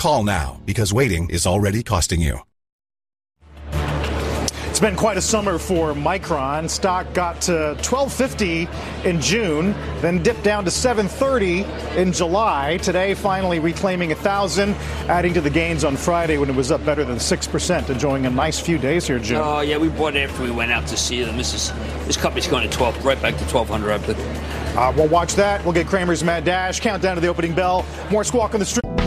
Call now, because waiting is already costing you. It's been quite a summer for Micron. Stock got to $12.50 in June, then dipped down to $7.30 in July. Today, finally reclaiming 1,000, adding to the gains on Friday when it was up better than 6%, enjoying a nice few days here, Jim. Oh, yeah, we bought it after we went out to see them. This company's going to 12, right back to 1,200, I believe. We'll watch that. We'll get Cramer's Mad Dash, countdown to the opening bell. More Squawk on the Street.